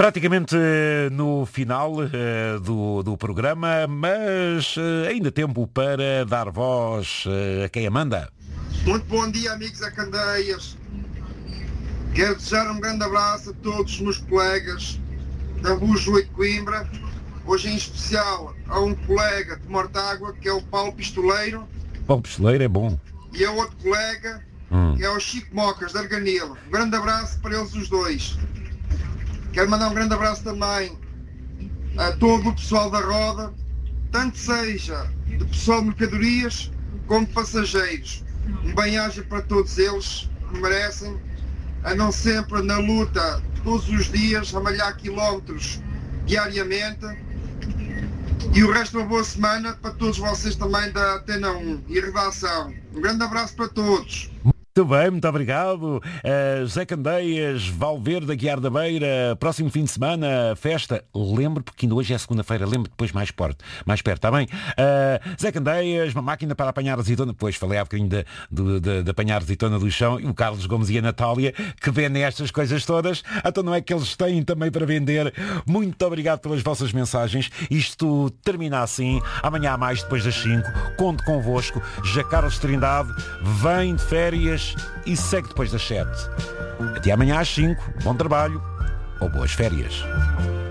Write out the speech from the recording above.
Praticamente no final do programa, mas ainda tempo para dar voz a quem a manda. Muito bom dia, amigos a Candeias. Quero desejar um grande abraço a todos os meus colegas da Luz 8 de Coimbra. Hoje em especial a um colega de Mortágua, que é o Paulo Pistoleiro. Paulo Pistoleiro é bom. E a outro colega, que é o Chico Mocas, de Arganil. Um grande abraço para eles os dois. Quero mandar um grande abraço também a todo o pessoal da Roda, tanto seja de pessoal de mercadorias como de passageiros. Um bem-aja para todos eles, que merecem, andam sempre na luta todos os dias, a malhar quilómetros diariamente. E o resto uma boa semana para todos vocês também da Antena 1 e redação. Um grande abraço para todos. Muito bem, muito obrigado. Zé Candeias, Valverde, Aguiar da Beira, próximo fim de semana, festa. Lembro, porque ainda hoje é segunda-feira, lembro depois mais perto, está bem? Zé Candeias, uma máquina para apanhar azeitona, depois falei há bocadinho de apanhar azeitona do chão, e o Carlos Gomes e a Natália, que vendem estas coisas todas, então não é que eles têm também para vender. Muito obrigado pelas vossas mensagens. Isto termina assim, amanhã há mais, depois das 5, conto convosco. Já Carlos Trindade vem de férias e segue depois das 7. Até amanhã às 5. Bom trabalho ou boas férias.